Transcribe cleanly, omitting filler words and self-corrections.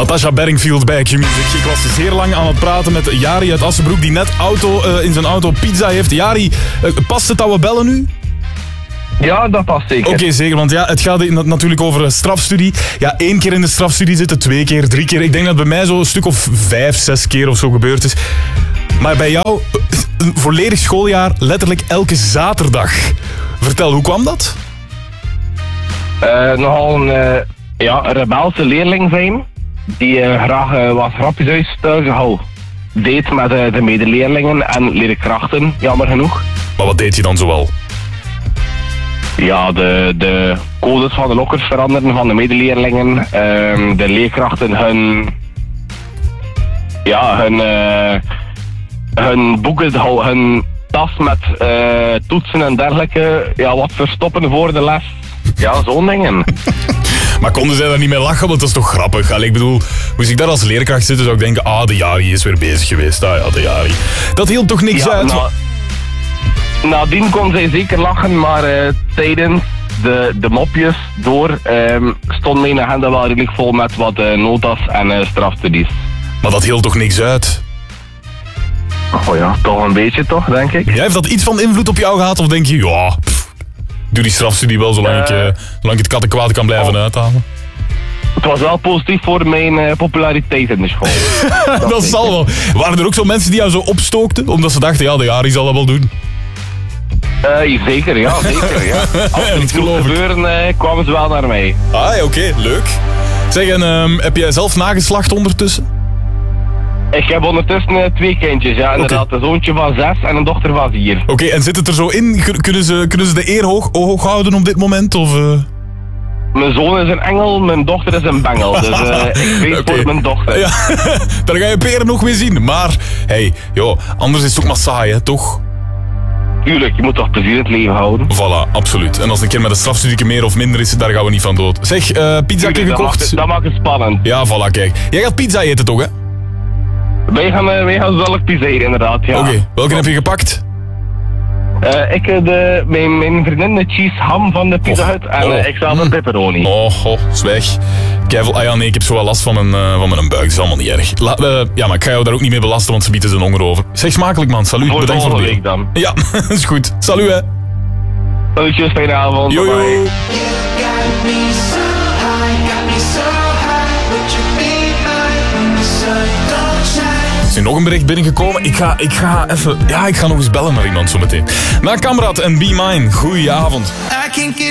Natasha Bedingfield bij Q-Music. Ik was zeer lang aan het praten met Jari uit Assenbroek, die net in zijn auto pizza heeft. Jari, past het dat we bellen nu? Ja, dat past zeker. Oké, zeker, want ja, het gaat natuurlijk over strafstudie. Ja, 1 keer in de strafstudie zitten, 2 keer, 3 keer. Ik denk dat bij mij zo een stuk of 5, 6 keer of zo gebeurd is. Maar bij jou, een volledig schooljaar, letterlijk elke zaterdag. Vertel, hoe kwam dat? Nogal een rebelse leerling zijn, die graag wat grapjes uit deed met de medeleerlingen en leerkrachten, jammer genoeg. Maar wat deed je dan zoal? Ja, de codes van de lokkers veranderen van de medeleerlingen, de leerkrachten hun boeken, hun tas met toetsen en dergelijke, ja, wat verstoppen voor de les. Ja, zo'n dingen. Maar konden zij daar niet mee lachen? Want dat is toch grappig? Allee, ik bedoel, moest ik daar als leerkracht zitten, zou ik denken, de Jari is weer bezig geweest. Ah ja, de Jari. Dat hield toch niks uit? Nadien kon zij zeker lachen, maar tijdens de mopjes door stond mijn agenda wel redelijk vol met wat notas en strafstudies. Maar dat hield toch niks uit? Oh ja, toch een beetje toch, denk ik. Ja, heeft dat iets van invloed op jou gehad? Of denk je, ja, doe die strafstudie wel zolang ik het kattenkwaad kan blijven uithalen? Het was wel positief voor mijn populariteit in de school. Dat zal wel. Waren er ook zo mensen die jou zo opstookten? Omdat ze dachten, ja, de Jari zal dat wel doen. Zeker, ja. Als er iets moest gebeuren, kwamen ze wel naar mij. Oké, leuk. Zeg, en heb jij zelf nageslacht ondertussen? Ik heb ondertussen 2 kindjes, ja, inderdaad. Een zoontje van 6 en een dochter van 4. Oké, en zit het er zo in? Kunnen ze de eer hoog houden op dit moment? Of, Mijn zoon is een engel, mijn dochter is een bengel. Dus ik weet voor mijn dochter. Ja, daar ga je peren nog weer zien. Maar, hey, joh, anders is het ook maar saai, hè, toch? Tuurlijk, je moet toch plezier in het leven houden. Voilà, absoluut. En als een keer met een strafstudie meer of minder is, daar gaan we niet van dood. Zeg, pizza gekocht? Dat maakt het spannend. Ja, voilà, kijk. Jij gaat pizza eten toch, hè? Wij gaan zelf pizza eten, inderdaad, ja. Oké, welke heb je gepakt? Mijn vriendin de cheese ham van de Pizza Hut en ik zelf een pepperoni. Zwijg. Nee, ik heb zo wel last van mijn buik, dat is allemaal niet erg. Maar ik ga jou daar ook niet mee belasten, want ze bieden zijn honger over. Zeg, smakelijk man, salut, voor bedankt voor de week dan. Ja, is goed. Salut hè. Salutjes, fijne avond. Yo, yo. Er is nog een bericht binnengekomen. Ik ga even... Ja, ik ga nog eens bellen naar iemand zo meteen. Na Kamrad en Be Mine. Goeie avond.